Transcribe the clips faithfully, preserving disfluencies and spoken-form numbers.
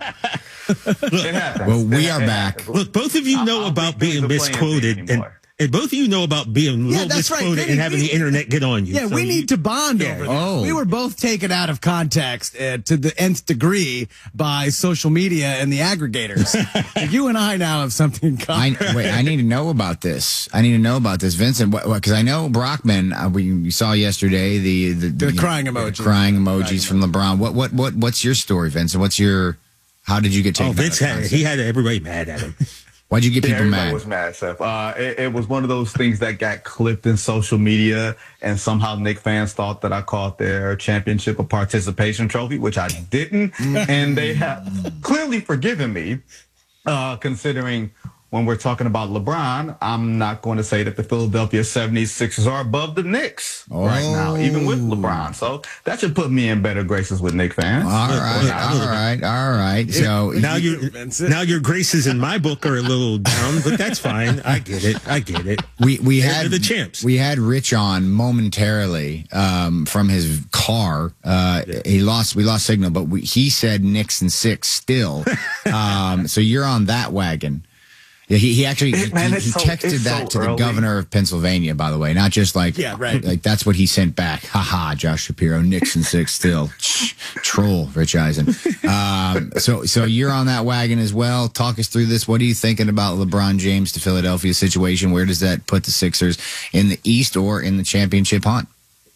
It happens. Well, we it, are it back. Happens. Look, both of you I- know I don't about think things being are playing misquoted, big and, anymore. and both of you know about being a Yeah, little that's right. misquoted Vinny, and having we- the internet get on you. Yeah, So we you- need to bond Yeah. over this. Oh. We were both taken out of context uh, to the nth degree by social media and the aggregators. You and I now have something in common. I, wait, I need to know about this. I need to know about this, Vincent, because I know Brockman. Uh, we, we saw yesterday the the, The you crying know, emoji. crying emojis from LeBron. What what what what's your story, Vincent? What's your how did you get taken? Oh, Vince out of had context? he had everybody mad at him. Why'd you get Yeah, people everybody mad? was mad, Seth. Uh, it, it was one of those things that got clipped in social media, and somehow Knicks fans thought that I called their championship a participation trophy, which I didn't, and they have clearly forgiven me, uh, considering when we're talking about LeBron, I'm not going to say that the Philadelphia seventy-sixers are above the Knicks right now, even with LeBron. So that should put me in better graces with Knicks fans. All right, all right, all right. So Now you, your Vincent. now your graces in my book are a little down, but that's fine. I get it. I get it. we we They're had the champs. We had Rich on momentarily um, from his car. Uh, he lost. We lost signal, but we, he said Knicks and six still. um, so you're on that wagon. Yeah, he, he actually It- man, he, it's he so- texted it's that so to the early. governor of Pennsylvania, by the way, not just like Yeah, right. Like that's what he sent back. Ha ha, Josh Shapiro, Knicks and six still. Troll, Rich Eisen. Um, so so you're on that wagon as well. Talk us through this. What are you thinking about LeBron James to Philadelphia situation? Where does that put the Sixers in the East or in the championship hunt?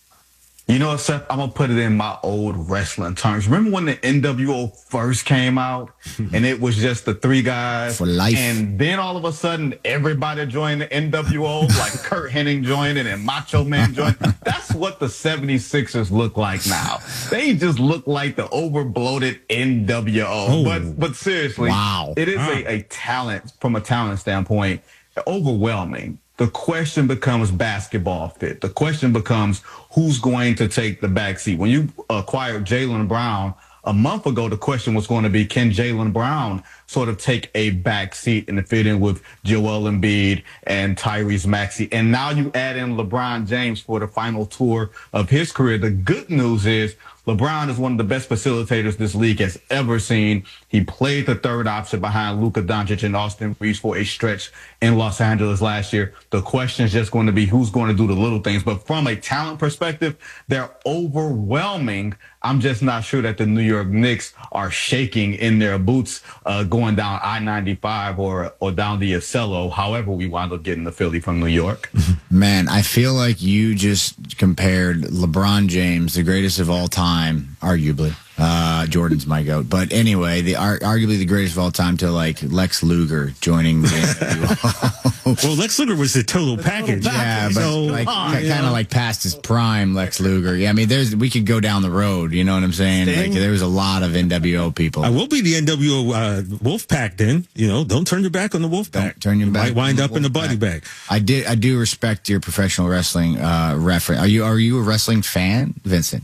You know what, Seth? I'm going to put it in my old wrestling terms. Remember when the N W O first came out and it was just the three guys? For life. And then all of a sudden, everybody joined the N W O, like Kurt Hennig joined it and Macho Man joined. That's what the seventy-sixers look like now. They just look like the over-bloated N W O. Oh. But but seriously, Wow. it is Wow. a, a talent, from a talent standpoint, overwhelming. The question becomes basketball fit. The question becomes who's going to take the backseat. When you acquired Jaylen Brown a month ago, the question was going to be, can Jaylen Brown sort of take a backseat and fit in with Joel Embiid and Tyrese Maxey? And now you add in LeBron James for the final tour of his career. The good news is LeBron is one of the best facilitators this league has ever seen. He played the third option behind Luka Doncic and Austin Reeves for a stretch in Los Angeles last year. The question is just going to be who's going to do the little things. But from a talent perspective, they're overwhelming. I'm just not sure that the New York Knicks are shaking in their boots uh, going down I ninety-five or or down the Acelo, however we wind up getting to Philly from New York. Man, I feel like you just compared LeBron James, the greatest of all time, arguably. Uh, Jordan's my goat. But anyway, the ar- arguably the greatest of all time to like Lex Luger joining the Well, Lex Luger was the total package. Yeah, but So, like uh, kind of like past his prime, Lex Luger. Yeah, I mean, there's we could go down the road. You know what I'm saying? Sting? Like there was a lot of N W O people. I will be the N W O uh, Wolf Pack then. You know, don't turn your back on the Wolf Pack. Don't turn your You back Might wind on up the in the Wolf body Pack. bag. I did. I do respect your professional wrestling uh, reference. Are you? Are you a wrestling fan, Vincent?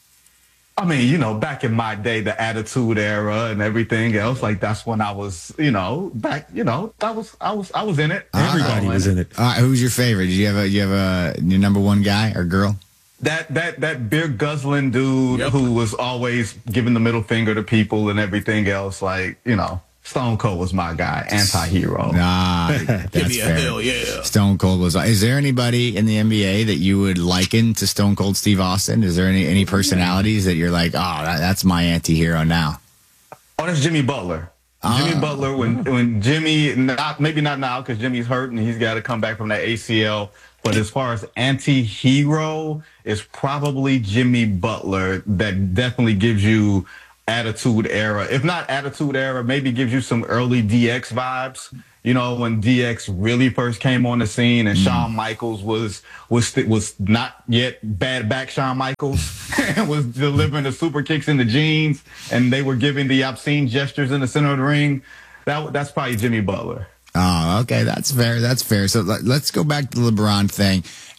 I mean, you know, back in my day, the Attitude Era and everything else, like that's when I was, you know, back, you know, that was, I was, I was in it. Everybody Uh, was in it. Uh, who's your favorite? Do you have a? You have a your number one guy or girl? That that that beer guzzling dude Yep. who was always giving the middle finger to people and everything else, like, you know, Stone Cold was my guy, anti-hero. Nah, that's Give me a fair. hell yeah. Stone Cold was. Is there anybody in the N B A that you would liken to Stone Cold Steve Austin? Is there any any personalities that you're like, oh, that, that's my anti-hero now? Oh, that's Jimmy Butler. Ah. Jimmy Butler, when when Jimmy, not maybe not now because Jimmy's hurt and he's got to come back from that A C L. But as far as anti-hero, it's probably Jimmy Butler that definitely gives you Attitude Era. If not Attitude Era, maybe gives you some early D X vibes. You know, when D X really first came on the scene and Shawn Michaels was was was not yet bad back Shawn Michaels and was delivering the super kicks in the jeans and they were giving the obscene gestures in the center of the ring. That that's probably Jimmy Butler. Oh, okay, that's fair. That's fair. So let, let's go back to the LeBron thing.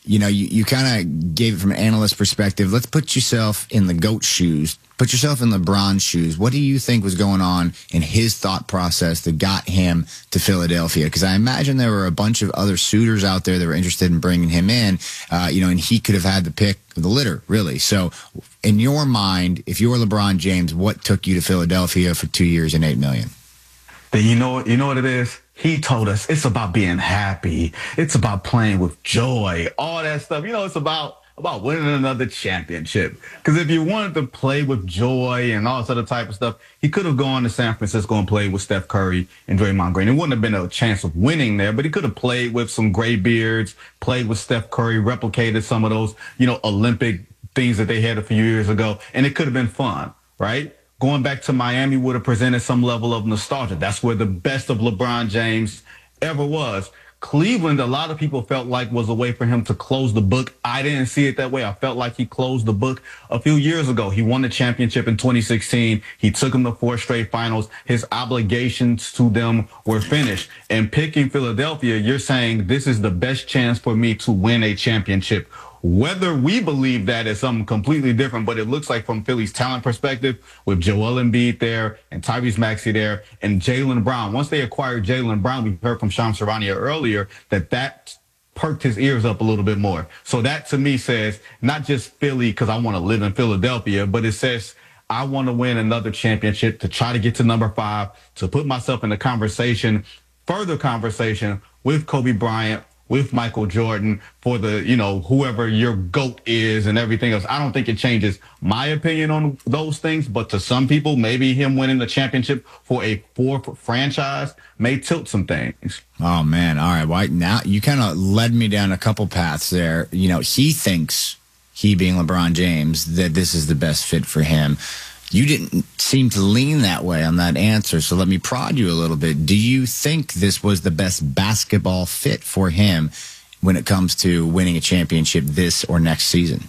you know, you, you kind of gave it from an analyst perspective. Let's put yourself in the GOAT shoes. Put yourself in LeBron's shoes. What do you think was going on in his thought process that got him to Philadelphia? Because I imagine there were a bunch of other suitors out there that were interested in bringing him in, uh, you know, and he could have had the pick of the litter, really. So in your mind, if you're LeBron James, what took you to Philadelphia for two years and eight million? Then you know, you know what it is? He told us it's about being happy. It's about playing with joy, all that stuff. You know, it's about about winning another championship. Because if you wanted to play with joy and all this other type of stuff, he could have gone to San Francisco and played with Steph Curry and Draymond Green. It wouldn't have been a chance of winning there, but he could have played with some graybeards, played with Steph Curry, replicated some of those, you know, Olympic things that they had a few years ago, and it could have been fun, right? Going back to Miami would have presented some level of nostalgia. That's where the best of LeBron James ever was. Cleveland, a lot of people felt like was a way for him to close the book. I didn't see it that way. I felt like he closed the book a few years ago. He won the championship in twenty sixteen. He took them to four straight finals. His obligations to them were finished. And picking Philadelphia, you're saying this is the best chance for me to win a championship. Whether we believe that is something completely different, but it looks like from Philly's talent perspective, with Joel Embiid there and Tyrese Maxey there and Jaylen Brown. Once they acquired Jaylen Brown, we heard from Shams Charania earlier that that perked his ears up a little bit more. So that to me says not just Philly because I want to live in Philadelphia, but it says I want to win another championship to try to get to number five, to put myself in the conversation, further conversation with Kobe Bryant, with Michael Jordan, for the, you know, whoever your GOAT is and everything else. I don't think it changes my opinion on those things, but to some people, maybe him winning the championship for a fourth franchise may tilt some things. Oh, man. All right. Well, now you kind of led me down a couple paths there. You know, he thinks, he being LeBron James, that this is the best fit for him. You didn't seem to lean that way on that answer, so let me prod you a little bit. Do you think this was the best basketball fit for him when it comes to winning a championship this or next season?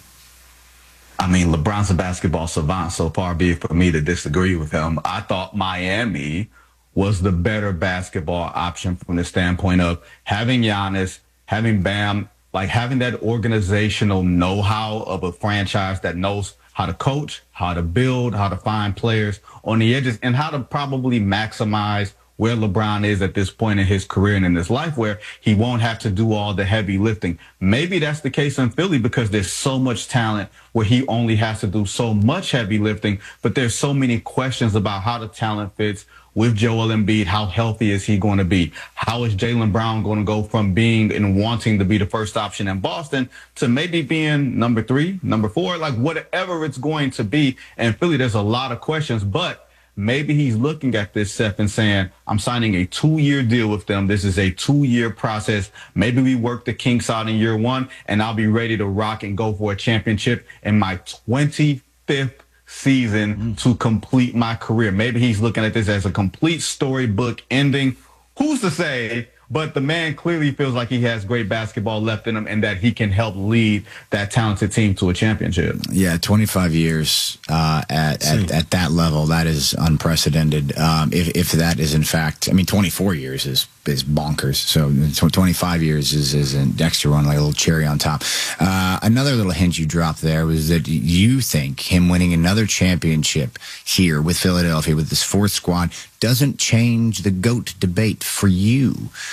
I mean, LeBron's a basketball savant, so far be it for me to disagree with him. I thought Miami was the better basketball option from the standpoint of having Giannis, having Bam, like having that organizational know-how of a franchise that knows how to coach, how to build, how to find players on the edges, and how to probably maximize where LeBron is at this point in his career and in his life, where he won't have to do all the heavy lifting. Maybe that's the case in Philly because there's so much talent where he only has to do so much heavy lifting, but there's so many questions about how the talent fits with Joel Embiid. How healthy is he going to be? How is Jaylen Brown going to go from being and wanting to be the first option in Boston to maybe being number three, number four, like whatever it's going to be? And Philly, there's a lot of questions, but maybe he's looking at this, Seth, and saying, I'm signing a two-year deal with them. This is a two-year process. Maybe we work the kinks out in year one, and I'll be ready to rock and go for a championship in my twenty-fifth season mm-hmm. to complete my career. Maybe he's looking at this as a complete storybook ending. Who's to say? But the man clearly feels like he has great basketball left in him and that he can help lead that talented team to a championship. Yeah, twenty-five years uh, at, at at that level, that is unprecedented. Um, if if that is in fact, I mean, twenty-four years is is bonkers. So twenty-five years is is an extra one, like a little cherry on top. Uh, another little hint you dropped there was that you think him winning another championship here with Philadelphia with this fourth squad doesn't change the GOAT debate for you.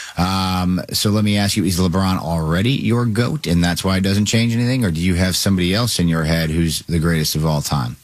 Um, so let me ask you, is LeBron already your GOAT and that's why it doesn't change anything? Or do you have somebody else in your head who's the greatest of all time?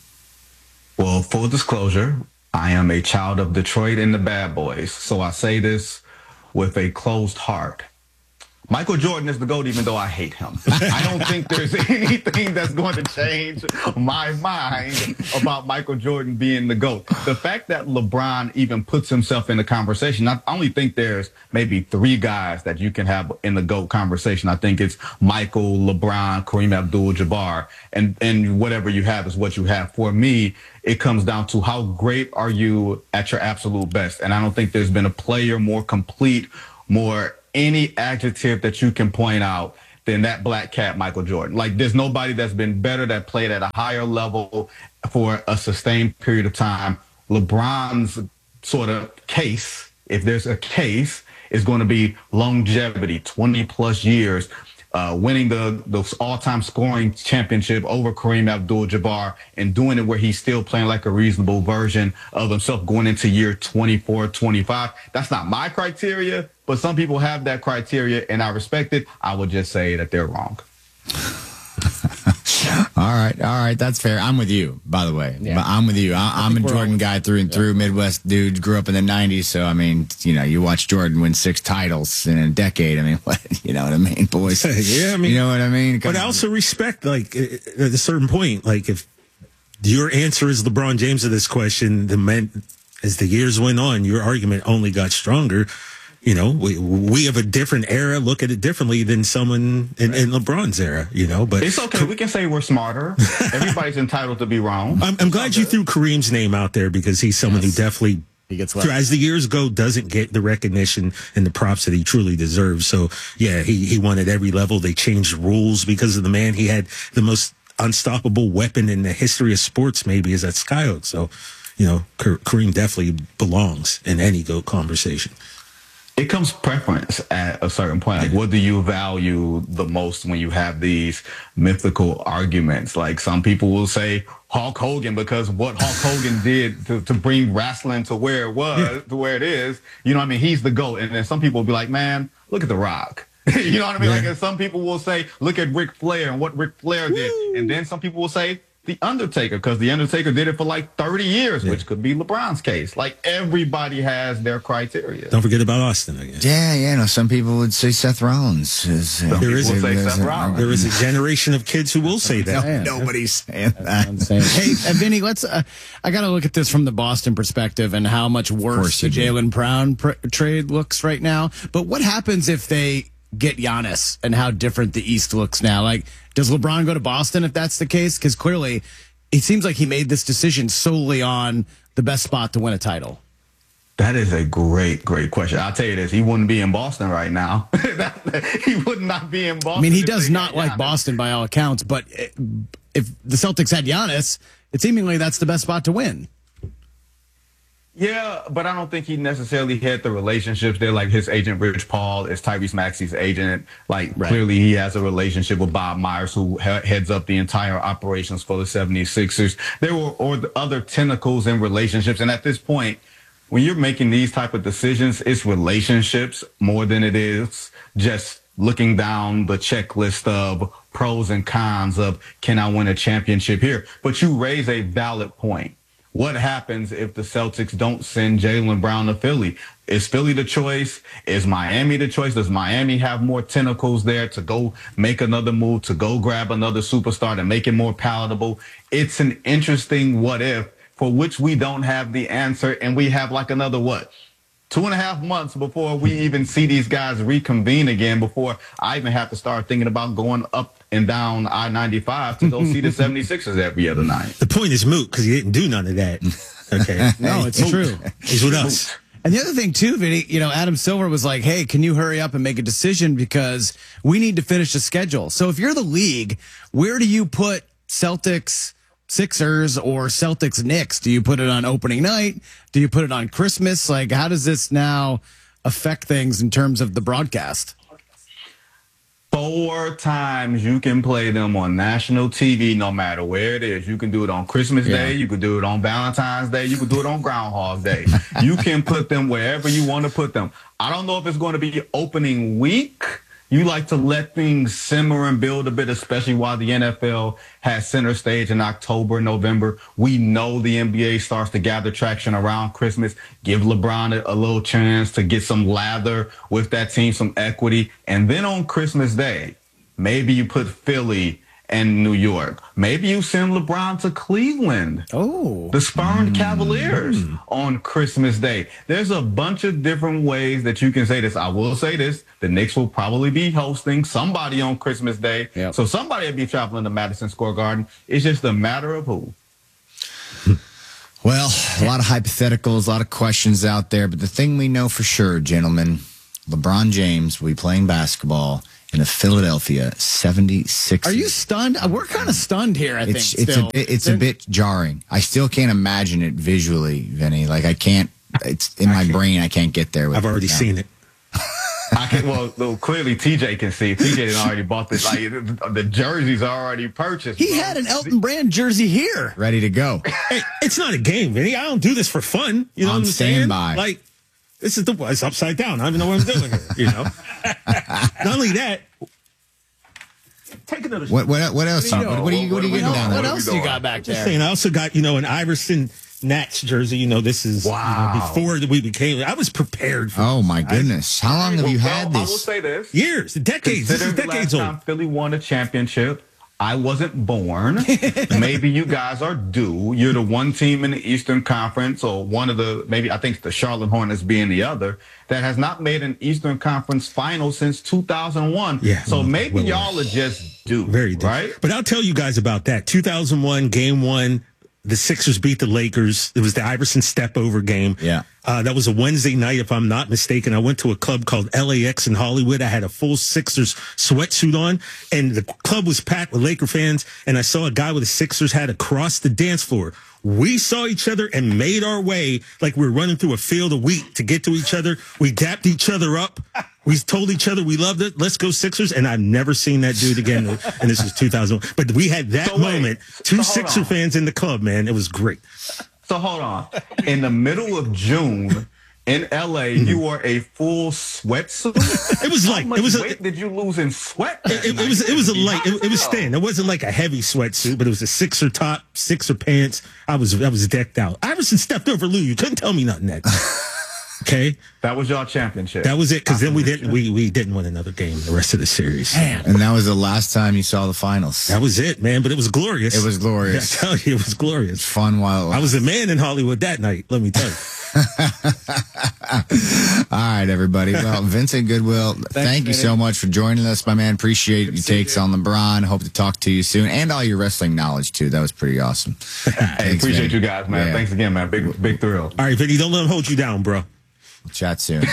Well, full disclosure, I am a child of Detroit and the Bad Boys. So I say this with a closed heart. Michael Jordan is the GOAT, even though I hate him. I don't think there's anything that's going to change my mind about Michael Jordan being the GOAT. The fact that LeBron even puts himself in the conversation, I only think there's maybe three guys that you can have in the GOAT conversation. I think it's Michael, LeBron, Kareem Abdul-Jabbar, and, and whatever you have is what you have. For me, it comes down to how great are you at your absolute best. And I don't think there's been a player more complete, more any adjective that you can point out than that black cat, Michael Jordan. Like, there's nobody that's been better, that played at a higher level for a sustained period of time. LeBron's sort of case, if there's a case, is going to be longevity, twenty plus years. uh, winning the, the all-time scoring championship over Kareem Abdul-Jabbar and doing it where he's still playing like a reasonable version of himself going into year twenty-four, twenty-five. That's not my criteria, but some people have that criteria, and I respect it. I would just say that they're wrong. All right, all right, that's fair. I'm with you, by the way. Yeah. But I'm with you. I, I'm a Jordan guy through and through. Midwest dude, grew up in the nineties, so I mean, you know, you watch Jordan win six titles in a decade. I mean, what, you know what I mean, boys? Yeah, I mean, you know what I mean. Come but I on. also respect, like, at a certain point, like, if your answer is LeBron James to this question, the men, as the years went on, your argument only got stronger. You know, we we have a different era, look at it differently than someone in, in LeBron's era, you know, but It's okay. We can say we're smarter. Everybody's entitled to be wrong. I'm, I'm glad you threw Kareem's name out there because he's someone Yes. who definitely, He gets left. as the years go, doesn't get the recognition and the props that he truly deserves. So, yeah, he, he won at every level. They changed rules because of the man. He had the most unstoppable weapon in the history of sports, maybe, is that Skyhook. So, you know, Kareem definitely belongs in any GOAT conversation. It comes preference at a certain point. Like, what do you value the most when you have these mythical arguments? Like, some people will say Hulk Hogan because what Hulk Hogan did to, to bring wrestling to where it was, yeah. to where it is. You know what I mean? He's the GOAT. And then some people will be like, man, look at The Rock. You know what I mean? Yeah. Like, and some people will say, look at Ric Flair and what Ric Flair Woo. did. And then some people will say, The Undertaker, because The Undertaker did it for like thirty years, yeah. which could be LeBron's case. Like, everybody has their criteria. Don't forget about Austin, I guess. Yeah, yeah. No, some people would say Seth Rollins. Is, uh, there is a, say Seth Rollins. There is a generation of kids who will say that. No, nobody's saying that. Hey, uh, Vinny, let's. Uh, I got to look at this from the Boston perspective and how much worse the Jaylen Brown pr- trade looks right now. But what happens if they get Giannis and how different the East looks now? Like, does LeBron go to Boston if that's the case? Because clearly, it seems like he made this decision solely on the best spot to win a title. That is a great, great question. I'll tell you this. He wouldn't be in Boston right now. He would not be in Boston. I mean, he does not like Boston by all accounts, but if the Celtics had Giannis, it seemingly that's the best spot to win. Yeah, but I don't think he necessarily had the relationships there. Like, his agent, Rich Paul, is Tyrese Maxey's agent. Like, right. Clearly he has a relationship with Bob Myers, who he- heads up the entire operations for the seventy-sixers. There were or the other tentacles and relationships. And at this point, when you're making these type of decisions, it's relationships more than it is just looking down the checklist of pros and cons of, can I win a championship here? But you raise a valid point. What happens if the Celtics don't send Jaylen Brown to Philly? Is Philly the choice? Is Miami the choice? Does Miami have more tentacles there to go make another move, to go grab another superstar to make it more palatable? It's an interesting what if for which we don't have the answer. And we have like another, what, two and a half months before we even see these guys reconvene again, before I even have to start thinking about going up and down I ninety-five to go see the seventy-sixers every other night. The point is moot because he didn't do none of that. Okay. No, it's true. He's with us. And the other thing, too, Vinny, you know, Adam Silver was like, hey, can you hurry up and make a decision because we need to finish the schedule. So if you're the league, where do you put Celtics, Sixers, or Celtics Knicks? Do you put it on opening night? Do you put it on Christmas? Like, how does this now affect things in terms of the broadcast? Four times you can play them on national T V, no matter where it is. You can do it on Christmas Yeah. Day. You can do it on Valentine's Day. You can do it on Groundhog Day. You can put them wherever you want to put them. I don't know if it's going to be opening week. You like to let things simmer and build a bit, especially while the N F L has center stage in October, November. We know the N B A starts to gather traction around Christmas. Give LeBron a, a little chance to get some lather with that team, some equity. And then on Christmas Day, maybe you put Philly and New York. Maybe you send LeBron to Cleveland. Oh. The spurned Cavaliers on Christmas Day. There's a bunch of different ways that you can say this. I will say this. The Knicks will probably be hosting somebody on Christmas Day. Yep. So somebody will be traveling to Madison Square Garden. It's just a matter of who. Well, a lot of hypotheticals, a lot of questions out there. But the thing we know for sure, gentlemen, LeBron James will be playing basketball in the Philadelphia seventy-sixers. Are you stunned? We're kind of stunned here, I It's think. it's still. a bit, it's a bit jarring. I still can't imagine it visually, Vinny. Like I can't. It's in my brain. I can't get there. With I've already it now. seen it. I can. Well, well, clearly T J can see. T J had already bought this. Like the, the jerseys are already purchased. He bro. had an Elton Brand jersey here, Ready to go. Hey, it's not a game, Vinny. I don't do this for fun. You know On what I'm saying? standby. Like, this is the it's upside down. I don't even know what I'm doing here. You know. Not only that. Take another. What what what else? What you, do you what, what are you what are you know? getting What down else- there? what else you got back Just there? saying, I also got, you know, an Iverson Nats jersey. You know, this is Wow. you know, before that we became. I was prepared for Oh my goodness! How long have Well, you well, had I will this? say this. years, decades. This is Considering the decades last old. time Philly won a championship, I wasn't born. Maybe you guys are due. You're the one team in the Eastern Conference, or one of the, maybe I think the Charlotte Hornets being the other, that has not made an Eastern Conference final since two thousand one. Yeah, So well, maybe well, y'all are just due. Very deep. right? But I'll tell you guys about that. two thousand one, game one, the Sixers beat the Lakers. It was the Iverson step over game. Yeah. Uh, that was a Wednesday night, if I'm not mistaken. I went to a club called L A X in Hollywood. I had a full Sixers sweatsuit on, and the club was packed with Laker fans. And I saw a guy with a Sixers hat across the dance floor. We saw each other and made our way like we were running through a field of wheat to get to each other. We dapped each other up. We told each other we loved it. Let's go Sixers. And I've never seen that dude again. And this was two thousand one. But we had that So wait, moment. Two so hold Sixer on. fans in the club, man. It was great. So hold on. In the middle of June in L A, you wore a full sweatsuit. It was How like, much it was a, weight did you lose in sweat? that It, it night? was it was a light. It, it was Hot thin. It wasn't like a heavy sweatsuit, but it was a Sixer top, Sixer pants. I was I was decked out. Iverson stepped over Lou. You couldn't tell me nothing that. Okay, That was y'all championship. that was it. Because then we didn't we we didn't win another game the rest of the series. And that was the last time you saw the finals. That was it, man. But it was glorious. It was glorious. I tell you, it was glorious. Fun while. I was a man in Hollywood that night. Let me tell you. All right, everybody. Well, Vincent Goodwill, thank you so much for joining us, my man. Appreciate your takes on LeBron. Hope to talk to you soon, and all your wrestling knowledge too. That was pretty awesome. Hey, Thanks, appreciate man. you guys, man. Yeah. Thanks again, man. Big, big thrill. All right, Vinny, don't let him hold you down, bro. Chat soon.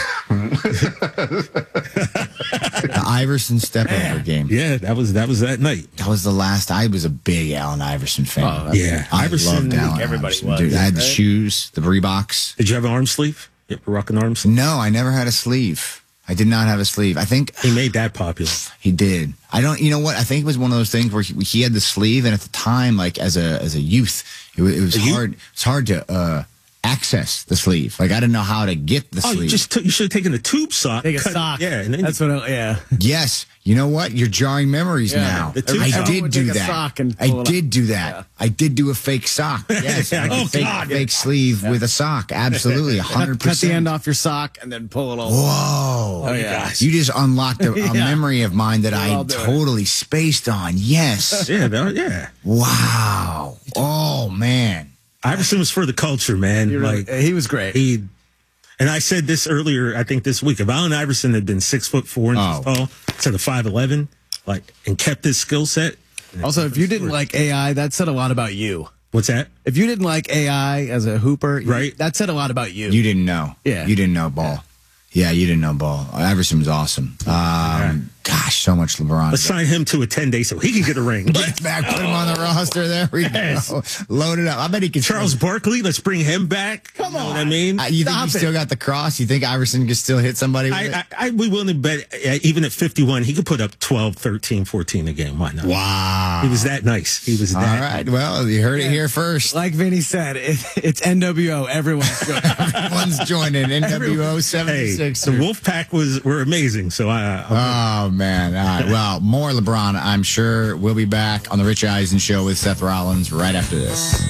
The Iverson step over game. Yeah, that was that was that night. That was the last. I was a big Allen Iverson fan. Oh, Yeah, I Iverson. loved Allen everybody Iverson, was, dude. I had the right? shoes, the Reeboks. Did you have an arm sleeve? You ever rock an arm sleeve? No, I never had a sleeve. I did not have a sleeve. I think He made that popular. he did. I don't. You know what? I think it was one of those things where he, he had the sleeve, and at the time, like as a as a youth, it, wa- it was A youth? hard. It's hard to uh, access the sleeve. Like I didn't know how to get the Oh, sleeve. you just took, you should have taken a tube sock. Take a cut- sock. Yeah, and then That's what. I, yeah. Yes. You know what? You're jarring memories Yeah. now. The two- I Everyone did would do take a that. sock and I pull it did up. do that. Yeah. I did do a fake sock. Yes. I did Oh, fake, God. fake sleeve with a sock. Absolutely. one hundred Cut, cut the end percent. off your sock and then pull it all. Whoa. Oh, yeah. You just unlocked a, a Yeah. memory of mine that all I do it. totally spaced on. Yes. yeah, that- yeah. Wow. Oh, man. Iverson was for the culture, man. You're like right. He was great. he, and I said this earlier. I think this week, if Allen Iverson had been six foot four inches Oh. tall instead of five eleven, like, and kept his skill set. Also, if you didn't like A I, that said a lot about you. What's that? If you didn't like A I as a hooper, you- Right. that said a lot about you. You didn't know. Yeah. You didn't know ball. Yeah, you didn't know ball. Iverson was awesome. Um, gosh, so much LeBron. Let's sign him to a ten day so he can get a ring. Get back, put him on the roster. There we Yes. go. Load it up. I bet he can. Charles Barkley, let's bring him back. Come you know on. what I mean? Uh, you think Stop he it. still got the cross? You think Iverson can still hit somebody with I, it? I, I we willing to bet uh, even at fifty-one, he could put up twelve, thirteen, fourteen a game. Why not? Wow. He was that nice. He was All that. right. Well, you heard it here first. Like Vinny said, it, it's N W O. Everyone's good. Everyone's joining N W O Hey, seventy-six. the Wolfpack was were amazing. So I, I Oh, man. All right. Well, more LeBron, I'm sure. We'll be back on The Rich Eisen Show with Seth Rollins right after this.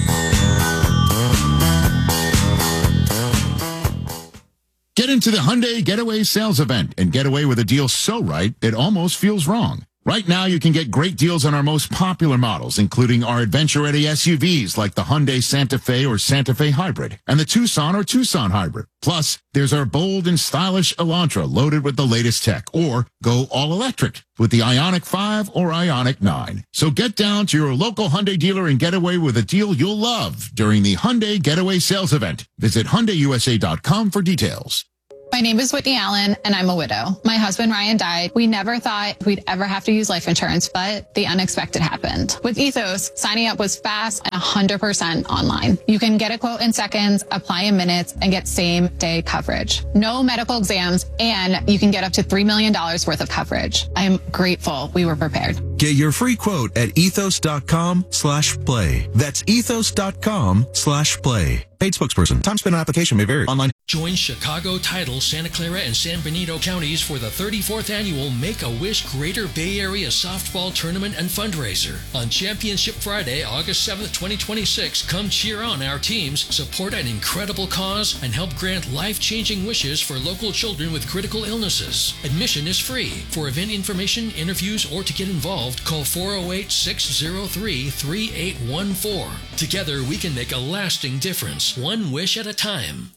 Get into the Hyundai Getaway Sales Event and get away with a deal so right it almost feels wrong. Right now, you can get great deals on our most popular models, including our adventure-ready S U Vs like the Hyundai Santa Fe or Santa Fe Hybrid and the Tucson or Tucson Hybrid. Plus, there's our bold and stylish Elantra loaded with the latest tech, or go all-electric with the Ioniq five or Ioniq nine. So get down to your local Hyundai dealer and get away with a deal you'll love during the Hyundai Getaway Sales Event. Visit Hyundai U S A dot com for details. By My name is Whitney Allen, and I'm a widow. My husband, Ryan, died. We never thought we'd ever have to use life insurance, but the unexpected happened. With Ethos, signing up was fast and one hundred percent online. You can get a quote in seconds, apply in minutes, and get same-day coverage. No medical exams, and you can get up to three million dollars worth of coverage. I am grateful we were prepared. Get your free quote at ethos.com slash play. That's ethos.com slash play. Paid spokesperson. Time spent on application may vary. Online. Join Chicago Title, Santa Clara, and San Benito counties for the thirty-fourth annual Make-A-Wish Greater Bay Area Softball Tournament and Fundraiser. On Championship Friday, August seventh, twenty twenty-six, come cheer on our teams, support an incredible cause, and help grant life-changing wishes for local children with critical illnesses. Admission is free. For event information, interviews, or to get involved, call four oh eight, six oh three, three eight one four. Together, we can make a lasting difference, one wish at a time.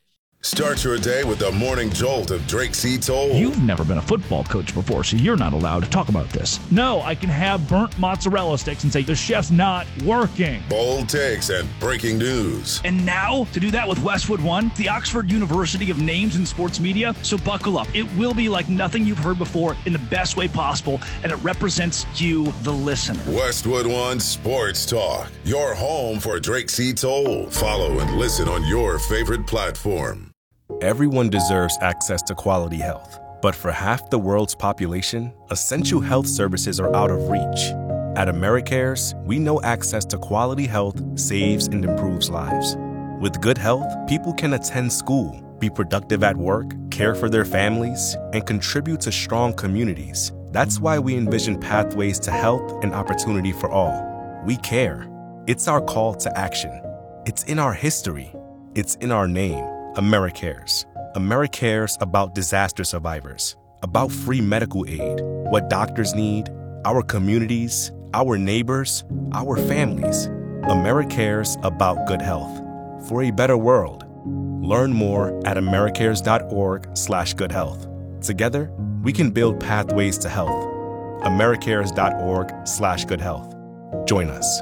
Start your day with the morning jolt of Drake C. Toll. You've never been a football coach before, so you're not allowed to talk about this. No, I can have burnt mozzarella sticks and say the chef's not working. Bold takes and breaking news. And now, to do that with Westwood One, the Oxford University of Names in Sports Media. So buckle up. It will be like nothing you've heard before in the best way possible, and it represents you, the listener. Westwood One Sports Talk, your home for Drake C. Toll. Follow and listen on your favorite platform. Everyone deserves access to quality health, but for half the world's population, essential health services are out of reach. At AmeriCares, we know access to quality health saves and improves lives. With good health, people can attend school, be productive at work, care for their families, and contribute to strong communities. That's why we envision pathways to health and opportunity for all. We care. It's our call to action. It's in our history. It's in our name. AmeriCares. AmeriCares about disaster survivors, about free medical aid, what doctors need, our communities, our neighbors, our families. AmeriCares about good health. For a better world. Learn more at americares.org slash good health. Together, we can build pathways to health. americares.org slash good health. Join us.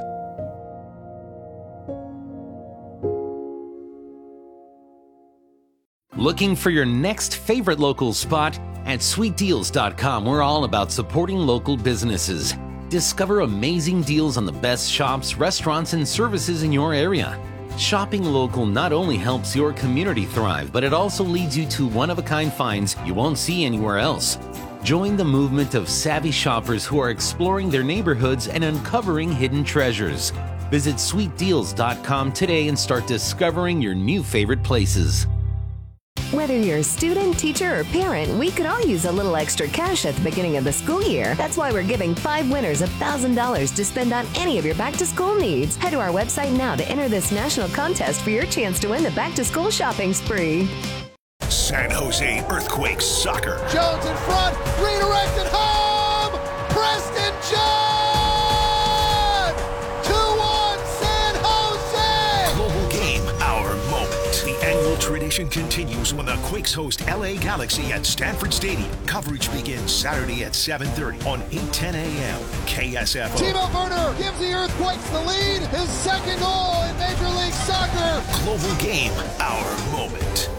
Looking for your next favorite local spot? At sweet deals dot com, we're all about supporting local businesses. Discover amazing deals on the best shops, restaurants, and services in your area. Shopping local not only helps your community thrive, but it also leads you to one-of-a-kind finds you won't see anywhere else. Join the movement of savvy shoppers who are exploring their neighborhoods and uncovering hidden treasures. Visit sweet deals dot com today and start discovering your new favorite places. Whether you're a student, teacher, or parent, we could all use a little extra cash at the beginning of the school year. That's why we're giving five winners one thousand dollars to spend on any of your back-to-school needs. Head to our website now to enter this national contest for your chance to win the back-to-school shopping spree. San Jose Earthquakes soccer. Jones in front, redirected home! Preston Jones! two one San Jose! Global game, our moment. The annual tradition continues when the Quakes host L A Galaxy at Stanford Stadium. Coverage begins Saturday at seven thirty on eight ten a.m. K S F O. Timo Werner gives the Earthquakes the lead. His second goal in Major League Soccer. Global game, our moment.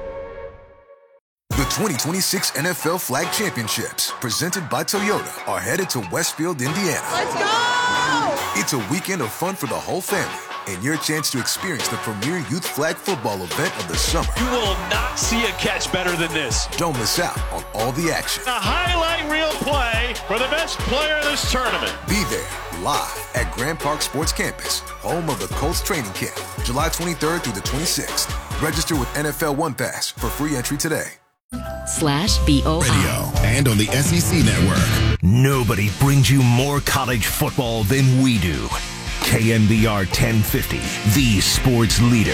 The twenty twenty-six N F L Flag Championships, presented by Toyota, are headed to Westfield, Indiana. Let's go! It's a weekend of fun for the whole family, and your chance to experience the premier youth flag football event of the summer. You will not see a catch better than this. Don't miss out on all the action. A highlight reel play for the best player of this tournament. Be there, live at Grand Park Sports Campus, home of the Colts training camp, July twenty-third through the twenty-sixth. Register with N F L One Pass for free entry today. Slash B O I. Radio and on the S E C Network. Nobody brings you more college football than we do. K N B R ten fifty, the sports leader.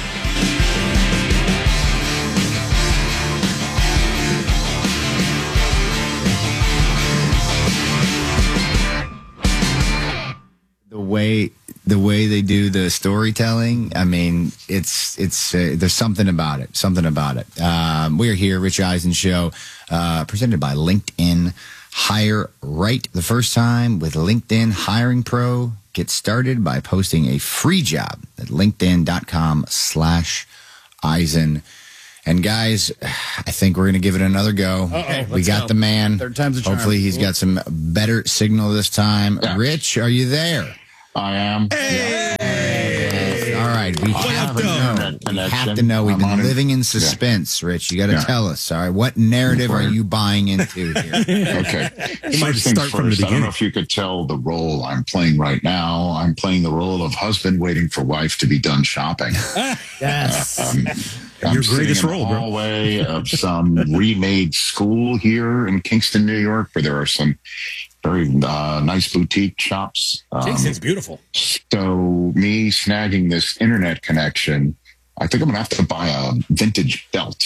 The way the way they do the storytelling, I mean, it's it's uh, there's something about it, something about it. Um, we're here, Rich Eisen Show, uh, presented by LinkedIn. Hire right the first time with LinkedIn Hiring Pro. Get started by posting a free job at linkedin.com slash Eisen. And guys, I think we're going to give it another go. Uh-oh, we got go. the man. Third time's a charm. Hopefully he's got some better signal this time. Yeah. Rich, are you there? I am. Hey! Hey. All right. We I have, have, to know. we have to know. We've I'm been living it. in suspense, yeah. Rich. You got to yeah. tell us. All right. What narrative are you buying into here? Okay. You might First start things from the first, I don't know beginning. if you could tell the role I'm playing right now. I'm playing the role of husband waiting for wife to be done shopping. Yes. Uh, um, I'm Your greatest sitting in role, the bro. hallway of some remade school here in Kingston, New York, where there are some very uh, nice boutique shops. Um, Kingston's beautiful. So me snagging this internet connection, I think I'm gonna have to buy a vintage belt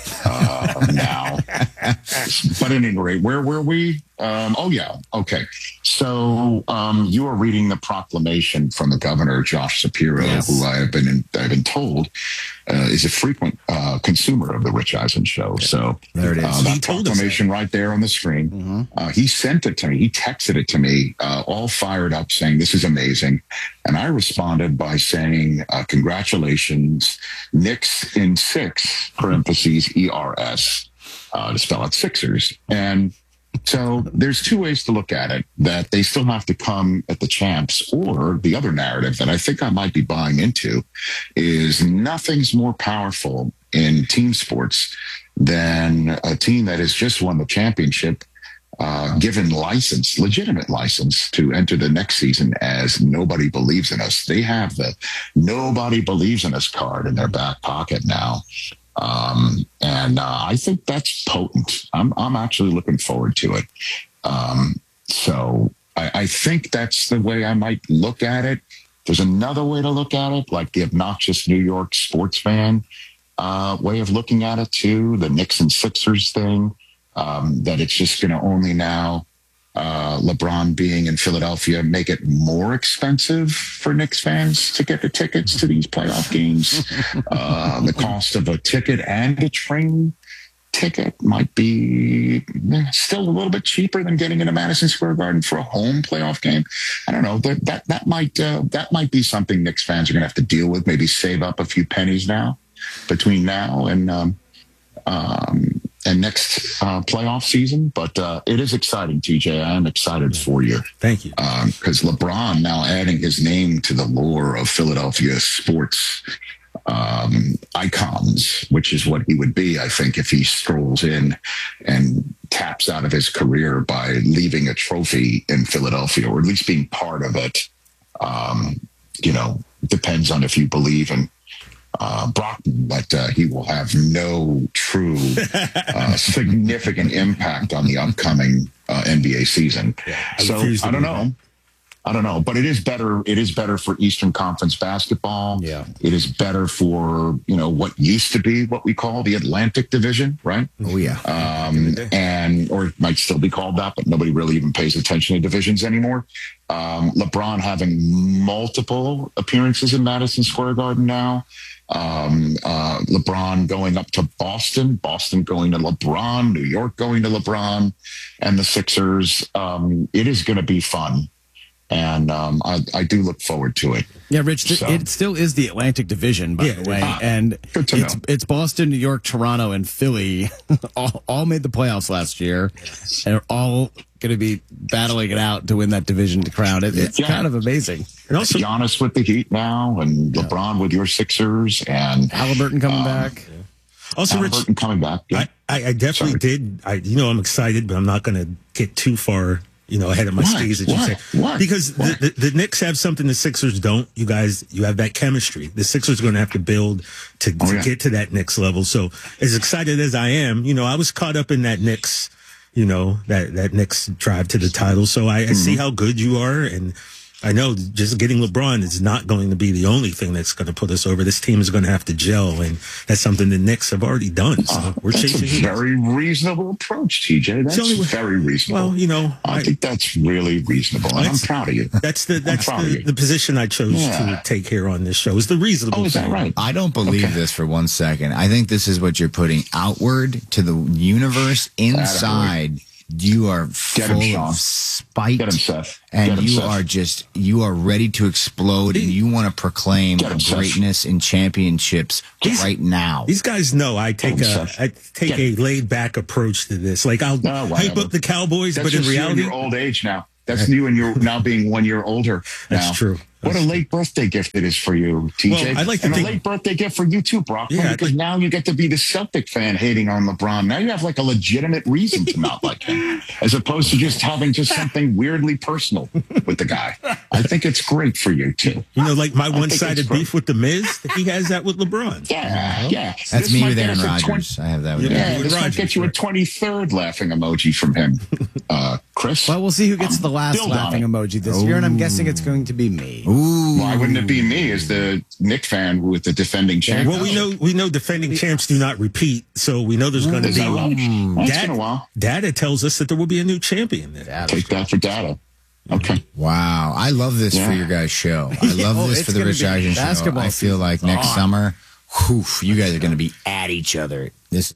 uh, now. But at any rate, where were we? Um, oh yeah, okay. So um, you are reading the proclamation from the governor, Josh Shapiro, Yes. who I have been I've been told uh, is a frequent uh, consumer of the Rich Eisen show. So There it is. Uh, He that told us proclamation right there on the screen. Mm-hmm. Uh, he sent it to me. He texted it to me, uh, all fired up, saying, "This is amazing." And I responded by saying, uh, "Congratulations, Knicks in six parentheses E R S uh, to spell out Sixers." And so there's two ways to look at it: that they still have to come at the champs, or the other narrative that I think I might be buying into is nothing's more powerful in team sports than a team that has just won the championship, uh, given license, legitimate license to enter the next season as nobody believes in us. They have the nobody believes in us card in their back pocket now. Um, and uh, I think that's potent. I'm, I'm actually looking forward to it. Um, so I, I think that's the way I might look at it. There's another way to look at it, like the obnoxious New York sports fan uh, way of looking at it too, the Knicks and Sixers thing, um, that it's just going to only now, uh, LeBron being in Philadelphia, make it more expensive for Knicks fans to get the tickets to these playoff games. Uh, the cost of a ticket and a train ticket might be still a little bit cheaper than getting into Madison Square Garden for a home playoff game. I don't know. That that, that might uh, that might be something Knicks fans are going to have to deal with. Maybe save up a few pennies now between now and um, um, and next uh, playoff season. But uh, it is exciting, T J. I am excited for you. Thank you. Because um, LeBron now adding his name to the lore of Philadelphia sports um, icons, which is what he would be, I think, if he strolls in and taps out of his career by leaving a trophy in Philadelphia, or at least being part of it. Um, you know, depends on if you believe in uh, Brockton, but uh, he will have no true uh, significant impact on the upcoming uh, N B A season. Yeah, I so refuse to I don't do know. that. I don't know, but it is better. It is better for Eastern Conference basketball. Yeah. It is better for, you know, what used to be what we call the Atlantic Division, right? Oh, yeah. Um, and, or it might still be called that, but nobody really even pays attention to divisions anymore. Um, LeBron having multiple appearances in Madison Square Garden now. Um, uh, LeBron going up to Boston, Boston going to LeBron, New York going to LeBron, and the Sixers. Um, it is going to be fun. And um, I, I do look forward to it. Yeah, Rich, th- So- it still is the Atlantic Division, by Yeah, the way. ah, and good to it's know. it's Boston, New York, Toronto, and Philly all, all made the playoffs last year. And are all going to be battling it out to win that division to crown it. It's Yeah. kind of amazing. And also, Giannis with the Heat now, and LeBron with your Sixers, and Halliburton coming Um, back. also, Rich, Halliburton coming back. Yeah. I, I, I definitely Sorry. did. I, you know, I'm excited, but I'm not going to get too far, you know, ahead of my Why? skis. That you Why? say Why? because Why? The, the the Knicks have something the Sixers don't. You guys, you have that chemistry. The Sixers are going to have to build to, Oh, to yeah. get to that Knicks level. So, as excited as I am, you know, I was caught up in that Knicks, you know, that that Knicks drive to the title. So I, I see how good you are, and I know just getting LeBron is not going to be the only thing that's going to put us over. This team is going to have to gel, and that's something the Knicks have already done. So Uh, we're that's chasing a it. very reasonable approach, T J. That's only- very reasonable. Well, you know, I, I- think that's really reasonable, and I'm That's- proud of you. That's the that's proud of the, you. the position I chose Yeah. to take here on this show is the reasonable. Oh, is that thing. right? I don't believe Okay. this for one second. I think this is what you're putting outward to the universe inside You are Get him, full Sean. of spite, Get him, Seth. and Get him, you Seth. are just you are ready to explode, and you want to proclaim Get him, Seth. greatness and championships These- right now. These guys know I take Get him, a Seth. I take Get a laid back approach to this. Like I'll No, hype whatever. up the Cowboys, That's but in just you in reality, your old age now. That's you and you're now being one year older. That's now. true. What a late birthday gift it is for you, T J. Well, I'd like to and think- a late birthday gift for you too, Brock. Yeah, I'd because like- now you get to be the Celtic fan hating on LeBron. Now you have like a legitimate reason to not like him, as opposed to just having just something weirdly personal with the guy. I think it's great for you too. you know, like my think one sided it's great. beef with the Miz, he has that with LeBron. Yeah, yeah. That's This me might with get Aaron us a Rodgers. I have that with Yeah. Aaron. Yeah, with this might Rodgers, get you a right. twenty-third laughing emoji from him, uh, Chris. Well, we'll see who gets the last build on laughing it. emoji this year, and I'm guessing it's going to be me. Ooh, Why wouldn't it be me as the Nick fan with the defending champ? Well, we know we know defending champs do not repeat, so we know there's going to Is be. that right? Well, it's Dat- been a while. Data tells us that there will be a new champion. Take that for data. Okay. wow! I love this Yeah. for your guys' show. I love Oh, this it's for the gonna Rich be Eisen show. basketball I feel like season's next on. summer, whew, you guys are going to be at each other. This.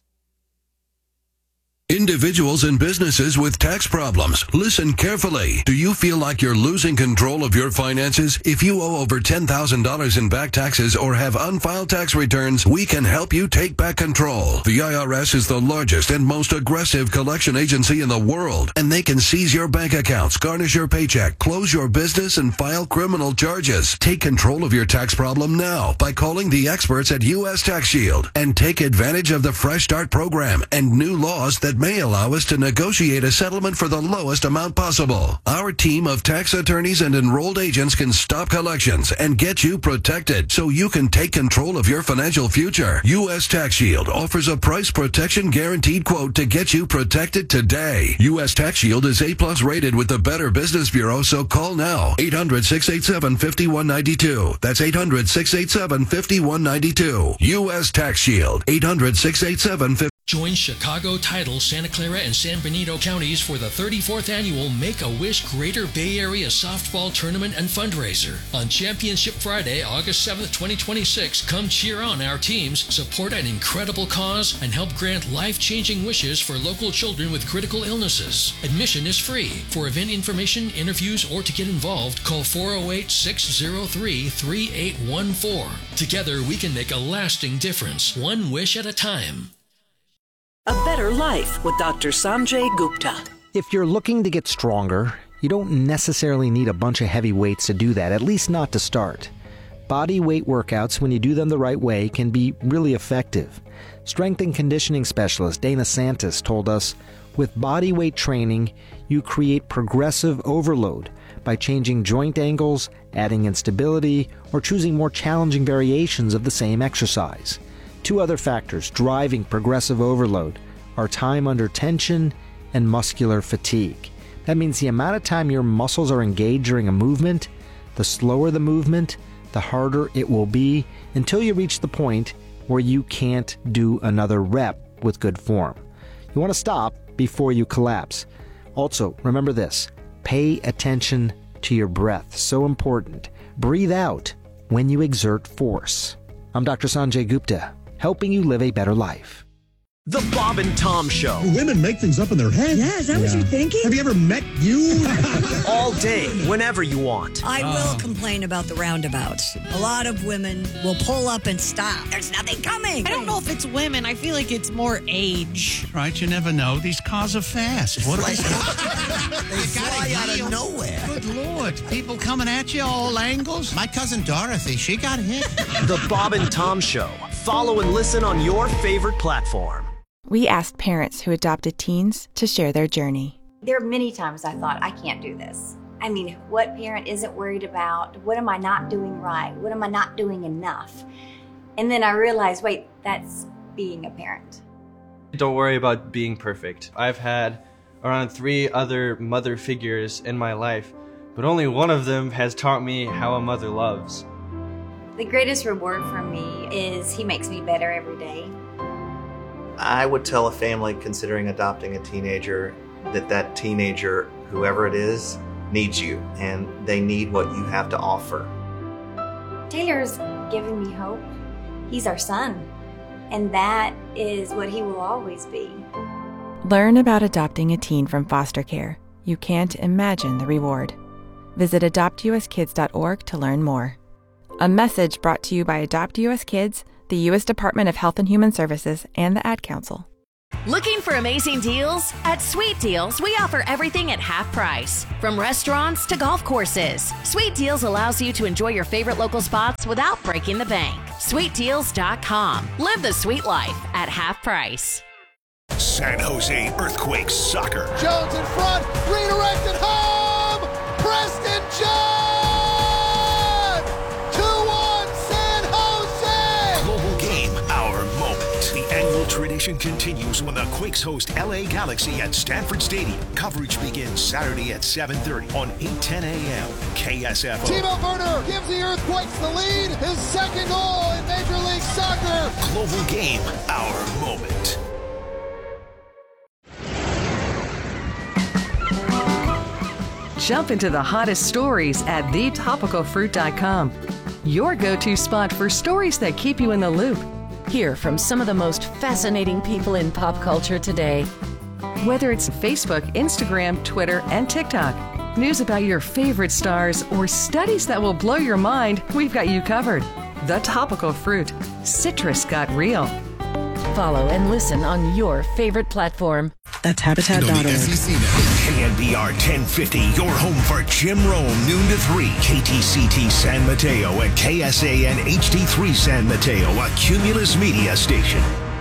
Individuals and businesses with tax problems, listen carefully. Do you feel like you're losing control of your finances? If you owe over ten thousand dollars in back taxes or have unfiled tax returns, we can help you take back control. The I R S is the largest and most aggressive collection agency in the world, and they can seize your bank accounts, garnish your paycheck, close your business, and file criminal charges. Take control of your tax problem now by calling the experts at U S Tax Shield and take advantage of the Fresh Start program and new laws that may allow us to negotiate a settlement for the lowest amount possible. Our team of tax attorneys and enrolled agents can stop collections and get you protected so you can take control of your financial future. U S Tax Shield offers a price protection guaranteed quote to get you protected today. U S Tax Shield is A plus rated with the Better Business Bureau, so call now. eight hundred, six eight seven, five one nine two. That's eight hundred, six eight seven, five one nine two. U S Tax Shield. eight hundred, six eight seven, five Join Chicago Title, Santa Clara, and San Benito counties for the thirty-fourth annual Make-A-Wish Greater Bay Area Softball Tournament and Fundraiser. On Championship Friday, August seventh, twenty twenty-six, come cheer on our teams, support an incredible cause, and help grant life-changing wishes for local children with critical illnesses. Admission is free. For event information, interviews, or to get involved, call four oh eight, six oh three, three eight one four. Together, we can make a lasting difference, one wish at a time. A Better Life with Doctor Sanjay Gupta. If you're looking to get stronger, you don't necessarily need a bunch of heavy weights to do that, at least not to start. Body weight workouts, when you do them the right way, can be really effective. Strength and conditioning specialist Dana Santis told us, with body weight training, you create progressive overload by changing joint angles, adding instability, or choosing more challenging variations of the same exercise. Two other factors driving progressive overload are time under tension and muscular fatigue. That means the amount of time your muscles are engaged during a movement, the slower the movement, the harder it will be until you reach the point where you can't do another rep with good form. You want to stop before you collapse. Also, remember this, pay attention to your breath. So important. Breathe out when you exert force. I'm Doctor Sanjay Gupta, helping you live a better life. The Bob and Tom Show. Women make things up in their head. Yeah, is that what you're thinking? Have you ever met you? All day, whenever you want. I will complain about the roundabouts. A lot of women will pull up and stop. There's nothing coming. I don't know if it's women. I feel like it's more age. Right, you never know. These cars are fast. What are they? They fly out of nowhere. Good Lord. People coming at you all angles. My cousin Dorothy, she got hit. The Bob and Tom Show. Follow and listen on your favorite platform. We asked parents who adopted teens to share their journey. There are many times I thought, I can't do this. I mean, what parent isn't worried about? What am I not doing right? What am I not doing enough? And then I realized, wait, that's being a parent. Don't worry about being perfect. I've had around three other mother figures in my life, but only one of them has taught me how a mother loves. The greatest reward for me is he makes me better every day. I would tell a family considering adopting a teenager that that teenager, whoever it is, needs you, and they need what you have to offer. Taylor's given me hope. He's our son, and that is what he will always be. Learn about adopting a teen from foster care. You can't imagine the reward. Visit adopt u s kids dot org to learn more. A message brought to you by Adopt U S Kids, the U S Department of Health and Human Services, and the Ad Council. Looking for amazing deals? At Sweet Deals, we offer everything at half price. From restaurants to golf courses, Sweet Deals allows you to enjoy your favorite local spots without breaking the bank. sweet deals dot com. Live the sweet life at half price. San Jose Earthquakes soccer. Jones in front, redirected home! Preston John! two one San Jose! Global game, our moment. The annual tradition continues when the Quakes host L A Galaxy at Stanford Stadium. Coverage begins Saturday at seven thirty on eight ten a.m. K S F O. Timo Werner gives the Earthquakes the lead. His second goal in Major League Soccer. Global game, our moment. Jump into the hottest stories at the topical fruit dot com. Your go-to spot for stories that keep you in the loop. Hear from some of the most fascinating people in pop culture today. Whether it's Facebook, Instagram, Twitter, and TikTok, news about your favorite stars, or studies that will blow your mind, we've got you covered. The Topical Fruit. Citrus got real. Follow and listen on your favorite platform. That's habitat dot org. K N B R ten fifty, your home for Jim Rome, noon to three. K T C T San Mateo and K S A N H D three San Mateo, a Cumulus media station.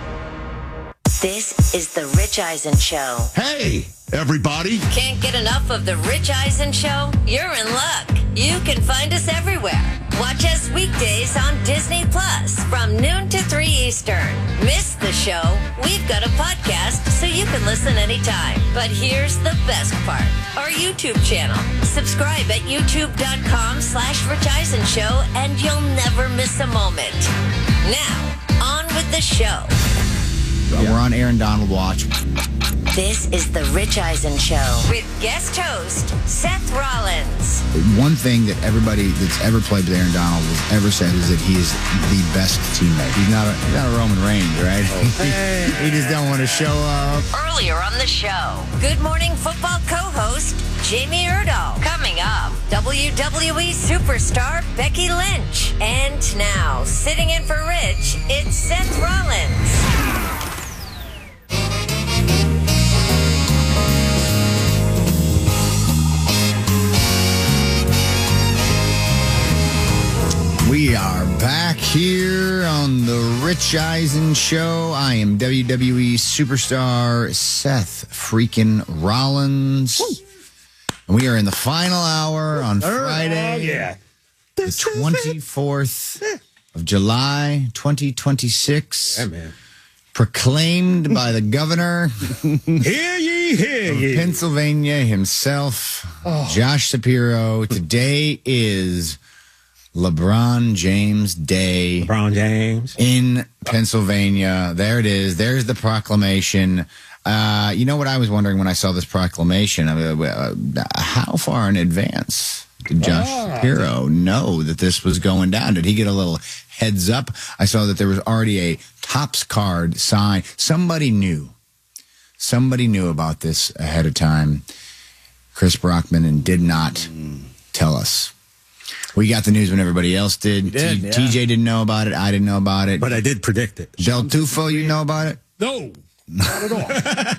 This is The Rich Eisen Show. Hey, everybody. Can't get enough of The Rich Eisen Show? You're in luck. You can find us everywhere. Watch us weekdays on Disney Plus from noon to three Eastern. Miss the show? We've got a podcast so you can listen anytime. But here's the best part. Our YouTube channel. Subscribe at youtube.com slash Rich Eisen Show and you'll never miss a moment. Now, on with the show. Yeah. We're on Aaron Donald Watch. This is The Rich Eisen Show with guest host Seth Rollins. One thing that everybody that's ever played with Aaron Donald has ever said is that he is the best teammate. He's not a, he's not a Roman Reigns, right? Hey. He just don't want to show up. Earlier on the show, Good Morning Football co-host Jamie Erdahl. Coming up, W W E superstar Becky Lynch. And now, sitting in for Rich, it's Seth Rollins. We are back here on the Rich Eisen Show. I am W W E superstar Seth freaking Rollins. Woo. And we are in the final hour on Friday, oh, yeah. the twenty-fourth of July, twenty twenty-six. Yeah, man. Proclaimed by the governor hear ye, hear of ye. Pennsylvania himself, oh. Josh Shapiro. Today is LeBron James Day. LeBron James. In Pennsylvania. There it is. There's the proclamation. Uh, you know what I was wondering when I saw this proclamation? I mean, uh, how far in advance did Josh ah. Shapiro know that this was going down? Did he get a little heads up? I saw that there was already a Topps card signed. Somebody knew. Somebody knew about this ahead of time. Chris Brockman and did not mm. tell us. We got the news when everybody else did. did T- yeah. T J didn't know about it. I didn't know about it. But I did predict it. Del Tufo, you know about it? No, not at all.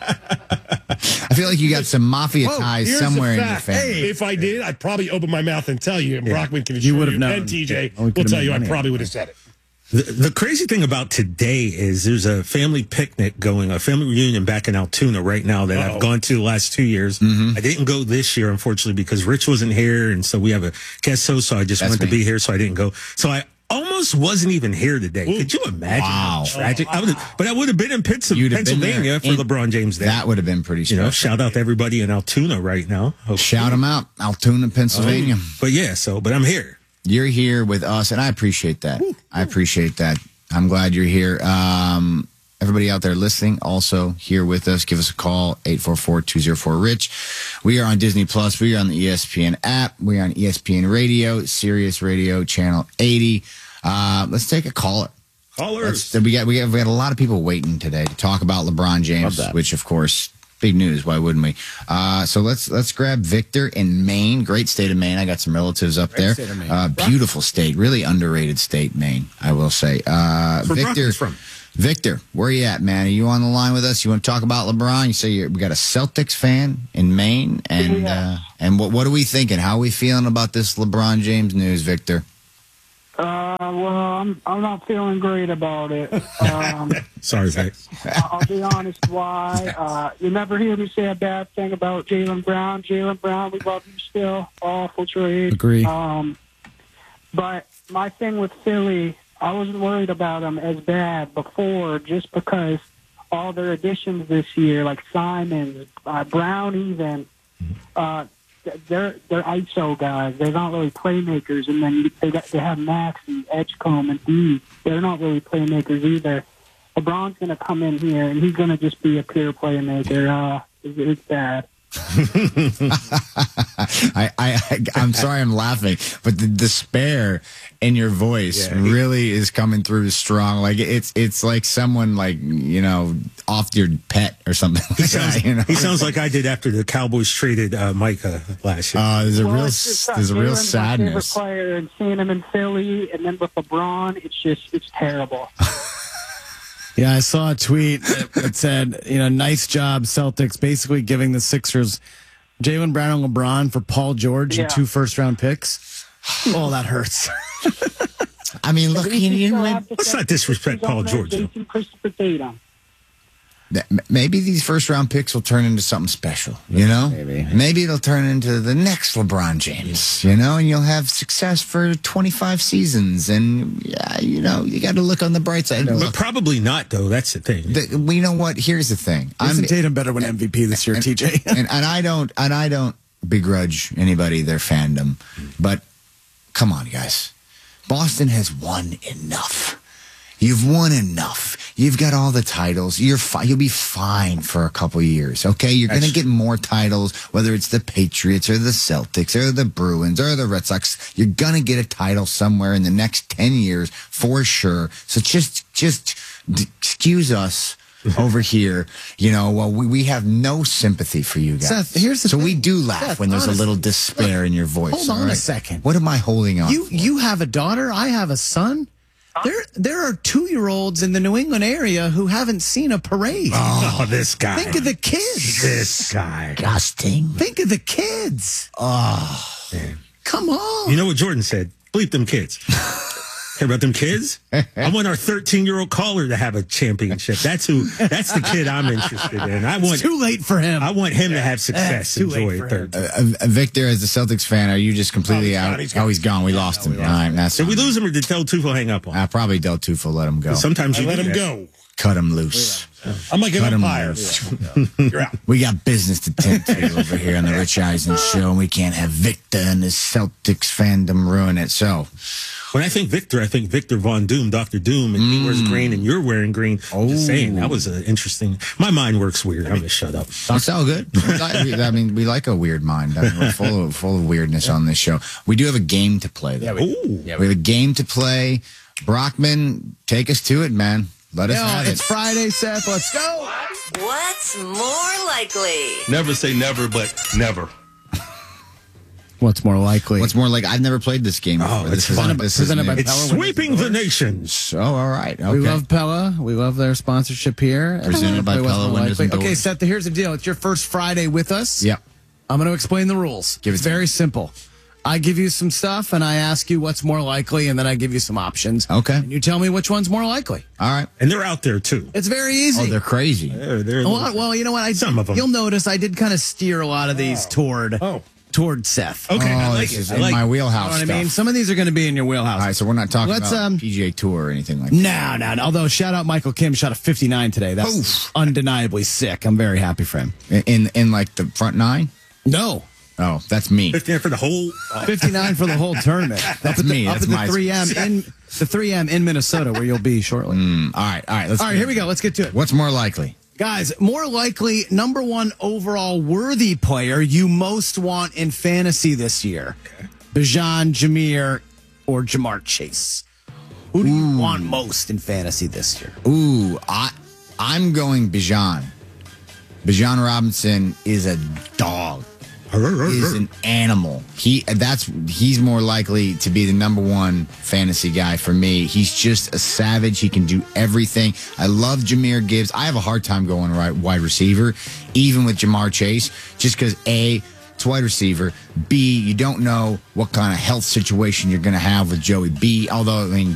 I feel like you got some mafia Whoa, ties somewhere in your family. Hey, if I did, I'd probably open my mouth and tell you, and yeah. Brockman can you would have known. And T J yeah. will tell you I probably would have said it. The, the crazy thing about today is there's a family picnic going, a family reunion back in Altoona right now that Uh-oh. I've gone to the last two years. Mm-hmm. I didn't go this year, unfortunately, because Rich wasn't here, and so we have a guest host, so I just That's wanted me. to be here, so I didn't go. So I almost wasn't even here today. Ooh. Could you imagine Wow. how tragic? I would, but I would have been in Penn- Pennsylvania for in, LeBron James Day. That would have been pretty special. You know, shout out to everybody in Altoona right now. Hopefully. Shout them out, Altoona, Pennsylvania. Oh, but yeah, so, but I'm here. You're here with us, and I appreciate that. Ooh. I appreciate that. I'm glad you're here. Um, everybody out there listening, also here with us, give us a call, eight four four, two oh four, RICH. We are on Disney Plus. We are on the E S P N app. We are on E S P N Radio, Sirius Radio, Channel eighty. Uh, let's take a caller. Callers. Let's, we got we got we got a lot of people waiting today to talk about LeBron James, which of course big news. Why wouldn't we? Uh, so let's let's grab Victor in Maine. Great state of Maine. I got some relatives up Great there. state of Maine. Uh, beautiful state. Really underrated state, Maine, I will say. Uh, Where Victor, Brock is from. Victor, where are you at, man? Are you on the line with us? You want to talk about LeBron? You say you're, we got a Celtics fan in Maine, and Yeah. uh, and what what are we thinking? How are we feeling about this LeBron James news, Victor? Uh, well, I'm I'm not feeling great about it. Um, Sorry, Zach. I'll be honest why. Uh, you never hear me say a bad thing about Jaylen Brown. Jaylen Brown, we love you still. Awful trade. Agree. Um, but my thing with Philly, I wasn't worried about them as bad before just because all their additions this year, like Simons, uh, Brown even, uh, they're they're I S O guys. They're not really playmakers. And then they got they have Max and Edgecombe and D. They're not really playmakers either. LeBron's going to come in here and he's going to just be a pure playmaker. Uh, it's, it's bad. I, I, I'm sorry I'm laughing, but the despair in your voice Yeah, he- really is coming through strong. Like it's it's like someone like, you know, off your pet or something like He sounds, that. You know? he sounds like I did after the Cowboys traded uh, Micah last year. Uh, there's a Well, real it's just, uh, there's a real Jalen's my favorite sadness. player, and seeing him in Philly and then with LeBron, it's just it's terrible. Yeah, I saw a tweet that that said, you know, nice job, Celtics, basically giving the Sixers Jaylen Brown and LeBron for Paul George Yeah. and two first round picks. Oh, that hurts. I mean, look, you, you know, maybe, Let's not disrespect Paul George, though. Jason precipitate him. maybe these first round picks will turn into something special. You know, Maybe. maybe it'll turn into the next LeBron James. You know, and you'll have success for twenty-five seasons. And yeah, you know, you got to look on the bright side. But Look, probably not, though. That's the thing. the, well, you know what? Here's the thing. Jason Tatum better win M V P this year, T J. and, and I don't and I don't begrudge anybody their fandom, but come on, guys, Boston has won enough. You've won enough. You've got all the titles. You're fi- you'll be fine for a couple years. Okay, you're going to get more titles, whether it's the Patriots or the Celtics or the Bruins or the Red Sox. You're going to get a title somewhere in the next ten years for sure. So just just d- excuse us over here, you know, well, we, we have no sympathy for you guys. Seth, here's the so thing. we do laugh Seth, when there's honest- a little despair in your voice. Hold all on a right? second. What am I holding on You for? you have a daughter. I have a son. There there are two year olds in the New England area who haven't seen a parade. Oh, this guy. Think of the kids. This guy. Disgusting. Think of the kids. Oh, Come on. You know what Jordan said? Bleep them kids. Care about them kids? I want our thirteen-year-old caller to have a championship. That's who. That's the kid I'm interested in. I want. It's too late for him. I want him to have success. too late Enjoy for it. him. Third. Uh, uh, Victor, as a Celtics fan, are you just completely Oh, he's out? gone, he's gone. Oh, he's gone. We lost him. All right, that's Did we fine. lose him, or did Del Tufo hang up on? I him? probably Del Tufo let him go. Sometimes I you let do him that. go. Cut him loose. I'm like an Cut him umpire. loose. You're out. We got business to tend to over here on the Rich Eisen Show, and we can't have Victor and his Celtics fandom ruin it. So, When I think Victor, I think Victor Von Doom, Doctor Doom, and he wears green and you're wearing green. I'm just saying, that was an interesting. My mind works weird. I'm going to shut up. it's all good. We like- we- I mean, we like a weird mind. I mean, we're full of full of weirdness on this show. We do have a game to play, though. Ooh. we have a game to play. Brockman, take us to it, man. Let us Yo, have it's it. Friday, Seth. Let's go. What's more likely? Never say never, but never. What's more likely? What's more like? I've never played this game. Oh, before. it's this fun. is this is Presented new. by It's Pella sweeping the nations. Oh, all right. Okay. We love Pella. We love their sponsorship here. Presented by Play What's Pella More Windows Likely. and Okay, Doors. Seth, here's the deal. It's your first Friday with us. Yep. I'm going to explain the rules. Give it it's to very simple. I give you some stuff, and I ask you what's more likely, and then I give you some options. Okay. And you tell me which one's more likely. All right. And they're out there, too. It's very easy. Oh, they're crazy. They're, they're, well, well, you know what? I, Some of 'em. You'll notice I did kind of steer a lot of these toward Oh. toward Seth. Okay, I Oh, like this it. is I in like my it. You wheelhouse know what stuff. I mean? Some of these are going to be in your wheelhouse. All right, so we're not talking Let's, about um, P G A Tour or anything like that. No, no, no. Although, shout out Michael Kim, shot a fifty-nine today. That's Oof. undeniably sick. I'm very happy for him. In, in in like the front nine. No. Oh, that's me. fifteen for the whole. Uh, fifty-nine for the whole tournament. That's up at me. The, up That's at the my- three M in the three M in Minnesota, where you'll be shortly. Mm, all right, all right. Let's All right, here we go. Let's get to it. What's more likely? Guys, more likely, number one overall worthy player you most want in fantasy this year. Okay. Bijan, Jameer, or Jamar Chase. Who do you want most in fantasy this year? Ooh, I I'm going Bijan. Bijan Robinson is a dog. Is an animal. He that's he's more likely to be the number one fantasy guy for me. He's just a savage. He can do everything. I love Jahmyr Gibbs. I have a hard time going right wide receiver, even with Jamar Chase, just because A, it's wide receiver. B, you don't know what kind of health situation you're going to have with Joey B. Although I mean